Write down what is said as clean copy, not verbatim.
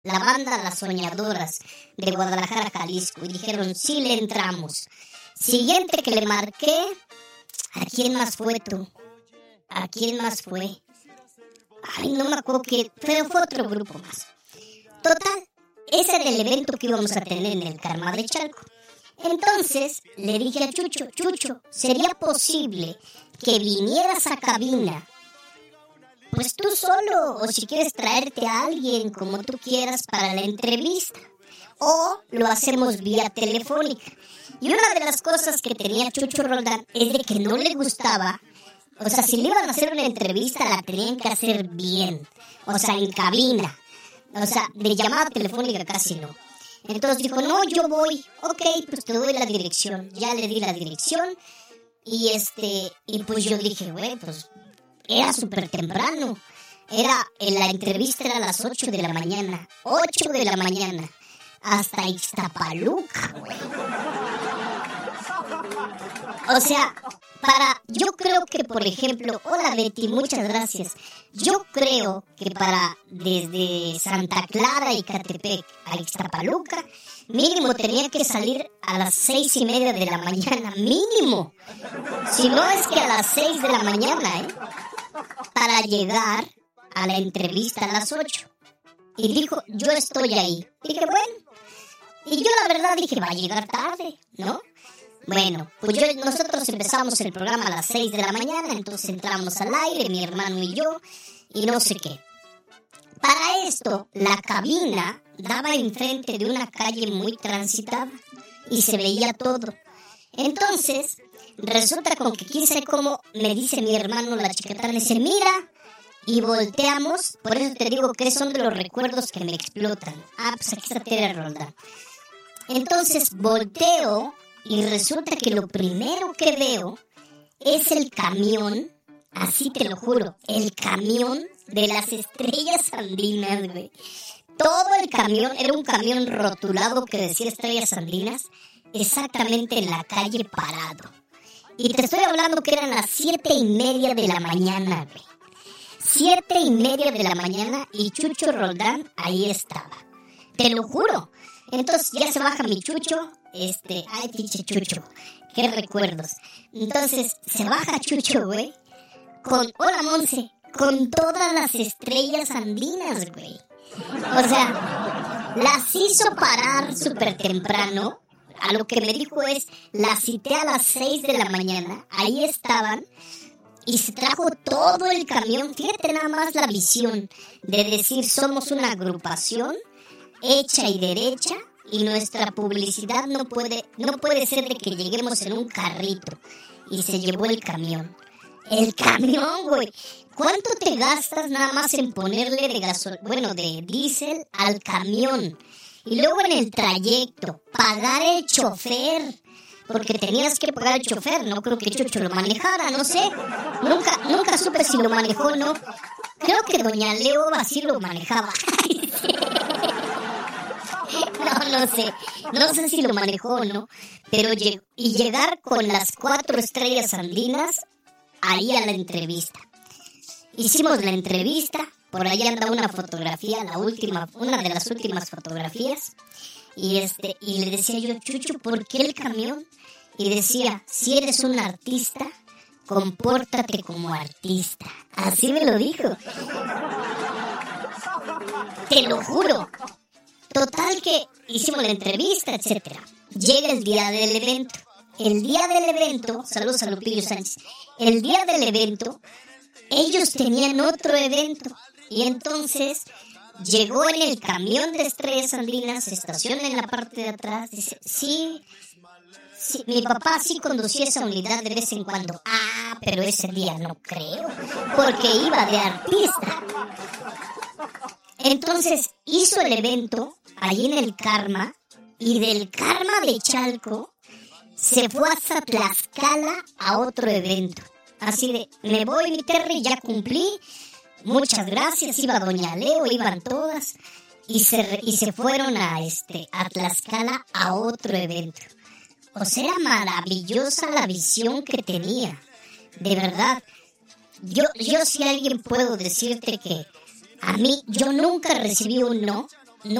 la banda Las Soñadoras de Guadalajara, Jalisco, y dijeron, sí le entramos. Siguiente que le marqué, ¿a quién más fue tú? ¿A quién más fue? Ay, no me acuerdo qué, pero fue otro grupo más. Total, ese era el evento que íbamos a tener en el Karma de Chalco. Entonces le dije a Chucho, ¿sería posible que vinieras a cabina? Pues tú solo, o si quieres traerte a alguien como tú quieras para la entrevista. O lo hacemos vía telefónica. Y una de las cosas que tenía Chucho Roldán es de que no le gustaba. O sea, si le iban a hacer una entrevista, la tenían que hacer bien. O sea, en cabina. O sea, de llamada telefónica casi no. Entonces dijo, no, yo voy. Ok, pues te doy la dirección. Ya le di la dirección. Y pues yo dije, güey, pues era súper temprano. La entrevista era a las 8 de la mañana. 8 de la mañana. Hasta Ixtapaluca, güey. O sea, yo creo que, por ejemplo, hola Betty, muchas gracias. Yo creo que desde Santa Clara y Catepec a Ixtapaluca, mínimo tenía que salir a las 6:30 de la mañana, mínimo. Si no es que a las 6 de la mañana, para llegar a la entrevista a las 8. Y dijo, yo estoy ahí. Dije, bueno. Y yo la verdad dije, va a llegar tarde, ¿no? Bueno, pues nosotros empezamos el programa a las 6 de la mañana, entonces entramos al aire, mi hermano y yo, y no sé qué. Para esto, la cabina daba enfrente de una calle muy transitada y se veía todo. Entonces, resulta con que quise como me dice mi hermano, la chiquetana, me dice, mira, y volteamos, por eso te digo que son de los recuerdos que me explotan. Ah, pues aquí está Tere Roldán. Entonces volteo y resulta que lo primero que veo es el camión, así te lo juro, el camión de las Estrellas Andinas, güey. Todo el camión era un camión rotulado que decía Estrellas Andinas, exactamente en la calle parado. Y te estoy hablando que eran las 7:30 de la mañana, güey. 7:30 de la mañana y Chucho Roldán ahí estaba. Te lo juro. Entonces ya se baja mi Chucho, ay, pinche Chucho, qué recuerdos. Entonces se baja Chucho, güey, hola Monse, con todas las Estrellas Andinas, güey. O sea, las hizo parar súper temprano. A lo que me dijo es, las cité a las 6 de la mañana, ahí estaban, y se trajo todo el camión. Fíjate nada más la visión de decir, somos una agrupación hecha y derecha, y nuestra publicidad no puede ser de que lleguemos en un carrito. Y se llevó el camión. El camión, güey. ¿Cuánto te gastas nada más en ponerle de diésel al camión? Y luego en el trayecto, pagar el chofer. Porque tenías que pagar el chofer. No creo que Chucho lo manejara, no sé. Nunca supe si lo manejó o no. Creo que doña Leo así lo manejaba. No sé si lo manejó o no, pero llegar con las 4 Estrellas Andinas ahí a la entrevista. Hicimos la entrevista, por ahí anda una fotografía, una de las últimas fotografías, y le decía yo, Chucho, ¿por qué el camión? Y decía, si eres un artista, compórtate como artista. Así me lo dijo. Te lo juro. Total que hicimos la entrevista, etcétera. Llega el día del evento. El día del evento, saludos a Lupillo Sánchez. El día del evento, ellos tenían otro evento. Y entonces llegó en el camión de Estrellas Andinas, se estaciona en la parte de atrás, dice, sí, mi papá sí conducía esa unidad de vez en cuando. Ah, pero ese día no creo, porque iba de artista. Entonces hizo el evento ahí en el Karma, y del Karma de Chalco se fue hasta Tlaxcala a otro evento. Así de, me voy, mi Terry, ya cumplí, muchas gracias, iba doña Leo, iban todas, y se fueron a Tlaxcala a otro evento. O sea, era maravillosa la visión que tenía, de verdad. Yo si alguien puedo decirte que a mí, yo nunca recibí un no,